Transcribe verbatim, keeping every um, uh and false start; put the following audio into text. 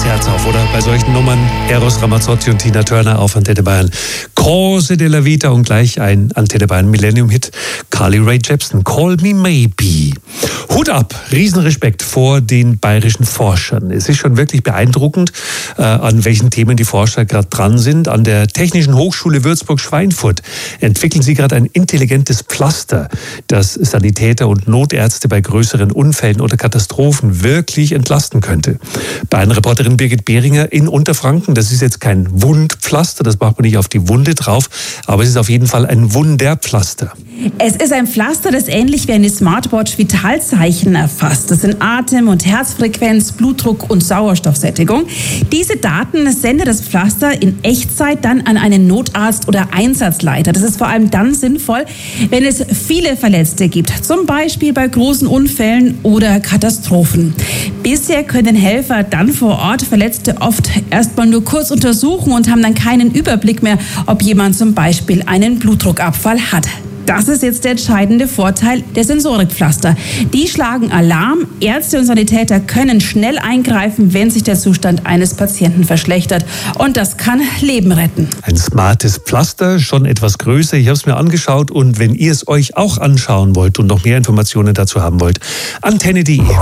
Herz auf, oder? Bei solchen Nummern Eros Ramazzotti und Tina Turner auf Antenne Bayern. Cose della Vita und gleich ein Antenne Bayern Millennium-Hit. Carly Rae Jepsen, Call Me Maybe. Hut ab, Riesenrespekt vor den bayerischen Forschern. Es ist schon wirklich beeindruckend, äh, an welchen Themen die Forscher gerade dran sind. An der Technischen Hochschule Würzburg-Schweinfurt entwickeln sie gerade ein intelligentes Pflaster, das Sanitäter und Notärzte bei größeren Unfällen oder Katastrophen wirklich entlasten könnte. Bayern-Reporterin Birgit Behringer in Unterfranken, das ist jetzt kein Wundpflaster, das macht man nicht auf die Wunde drauf, aber es ist auf jeden Fall ein Wunderpflaster. Es ist ein Pflaster, das ähnlich wie eine Smartwatch Vitalzeichen erfasst. Das sind Atem- und Herzfrequenz, Blutdruck und Sauerstoffsättigung. Diese Daten sendet das Pflaster in Echtzeit dann an einen Notarzt oder Einsatzleiter. Das ist vor allem dann sinnvoll, wenn es viele Verletzte gibt, zum Beispiel bei großen Unfällen oder Katastrophen. Bisher können Helfer dann vor Ort Verletzte oft erstmal nur kurz untersuchen und haben dann keinen Überblick mehr, ob jemand zum Beispiel einen Blutdruckabfall hat. Das ist jetzt der entscheidende Vorteil der Sensorikpflaster. Die schlagen Alarm. Ärzte und Sanitäter können schnell eingreifen, wenn sich der Zustand eines Patienten verschlechtert. Und das kann Leben retten. Ein smartes Pflaster, schon etwas größer. Ich habe es mir angeschaut und wenn ihr es euch auch anschauen wollt und noch mehr Informationen dazu haben wollt, antenne punkt de.